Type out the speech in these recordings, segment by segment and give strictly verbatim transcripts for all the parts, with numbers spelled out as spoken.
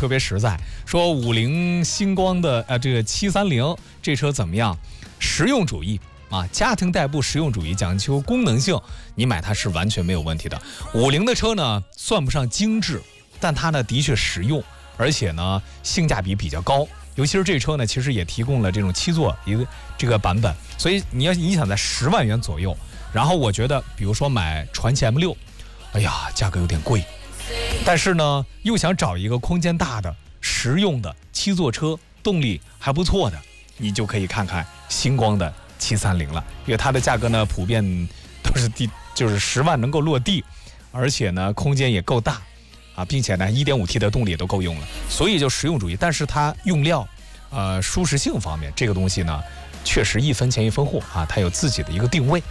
特别实在，说五菱星光的呃这个七三零这车怎么样？实用主义啊，家庭代步实用主义，讲究功能性，你买它是完全没有问题的。五菱的车呢，算不上精致，但它呢的确实用，而且呢性价比比较高。尤其是这车呢，其实也提供了这种七座一个这个版本，所以你要你想在十万元左右，然后我觉得，比如说买传祺 M 六，哎呀，价格有点贵，但是呢，又想找一个空间大的、实用的七座车，动力还不错的，你就可以看看星光的七三零了，因为它的价格呢，普遍都是地，就是十万能够落地，而且呢，空间也够大。啊，并且呢 一点五 T 的动力也都够用了，所以就实用主义。但是它用料，呃，舒适性方面，这个东西呢，确实一分钱一分货啊，它有自己的一个定位。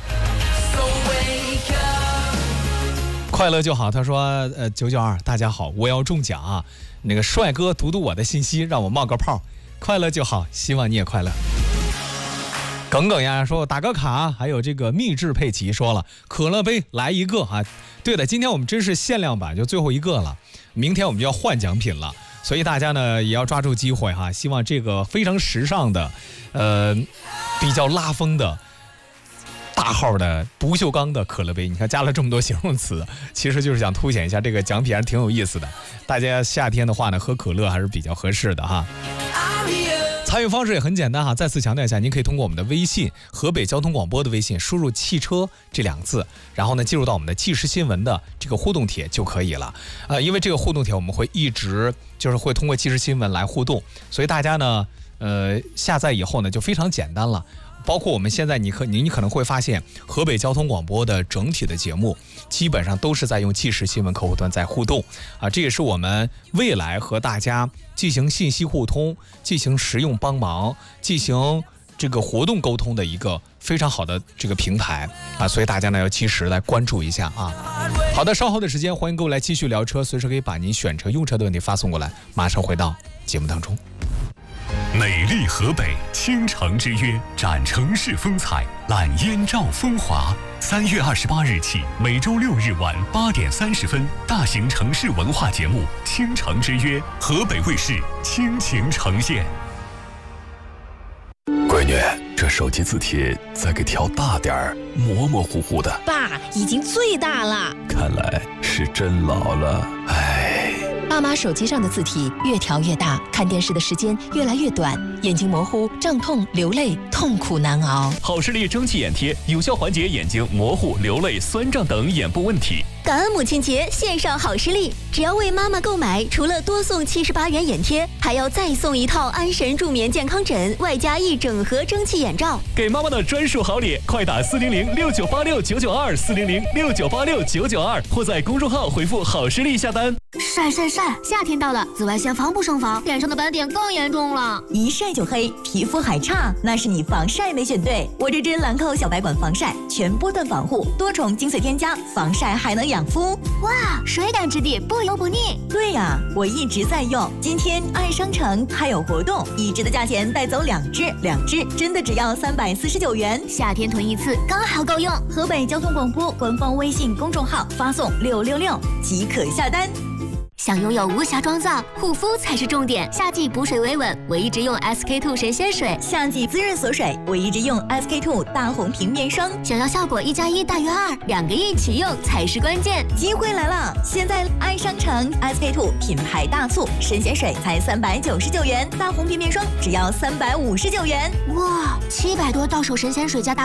快乐就好，他说，呃，九九二，大家好，我要中奖啊！那个帅哥读读我的信息，让我冒个泡。快乐就好，希望你也快乐。耿耿呀说打个卡，还有这个秘制佩奇说了，可乐杯来一个啊！对的，今天我们真是限量版，就最后一个了，明天我们就要换奖品了，所以大家呢也要抓住机会哈，希望这个非常时尚的，呃，比较拉风的大号的不锈钢的可乐杯，你看加了这么多形容词，其实就是想凸显一下这个奖品还是挺有意思的，大家夏天的话呢喝可乐还是比较合适的哈。参与方式也很简单哈，再次强调一下，您可以通过我们的微信河北交通广播的微信输入汽车这两个字，然后呢进入到我们的即时新闻的这个互动帖就可以了。呃，因为这个互动帖我们会一直就是会通过即时新闻来互动，所以大家呢呃下载以后呢就非常简单了。包括我们现在你可你你可能会发现河北交通广播的整体的节目基本上都是在用即时新闻客户端在互动啊，这也是我们未来和大家进行信息互通、进行实用帮忙、进行这个活动沟通的一个非常好的这个平台啊，所以大家呢要及时来关注一下啊。好的，稍后的时间欢迎各位来继续聊车，随时可以把您选车用车的问题发送过来，马上回到节目当中。 美丽河北，倾城之约，展城市风采，揽燕赵风华。三月二十八日起，每周六日晚八点三十分，大型城市文化节目《倾城之约》，河北卫视倾情呈现。闺女，这手机字体再给调大点儿，模模糊糊的。 爸，已经最大了。 看来是真老了，唉。 爸妈手机上的字体越调越大，看电视的时间越来越短，眼睛模糊、胀痛、流泪，痛苦难熬。 好视力蒸汽眼贴有效缓解眼睛模糊、流泪、酸胀等眼部问题。 感恩母亲节，献上好视力，只要为妈妈购买，除了多送七十八元眼贴，还要再送一套安神助眠健康枕，外加一整盒蒸汽眼罩。 给妈妈的专属好礼，快打四零零六九八六九九二四零零六九八六九九二，或在公众号回复好视力下单。 晒晒晒！夏天到了，紫外线防不胜防，脸上的斑点更严重了。 一晒就黑，皮肤还差，那是你防晒没选对。我这支兰蔻小白管防晒，全波段防护，多重精粹添加，防晒还能养肤。 哇，水感质地，不油不腻。 对呀、啊，我一直在用。今天爱商城还有活动，一支的价钱带走两支，两支真的只要三百四十九元。 夏天囤一次刚好够用。 河北交通广播官方微信公众号发送六六六即可下单。 想拥有无瑕妆造，护肤才是重点。夏季补水维稳，我一直用 S K two 神仙水； 夏季滋润锁水，我一直用 S K two 大红瓶面霜。 想要效果一加一大于二，两个一起用才是关键。 机会来了！现在爱商城 S K two 品牌大促，神仙水才三百九十九元，大红瓶面霜只要三百五十九元。 哇，七百多到手神仙水加大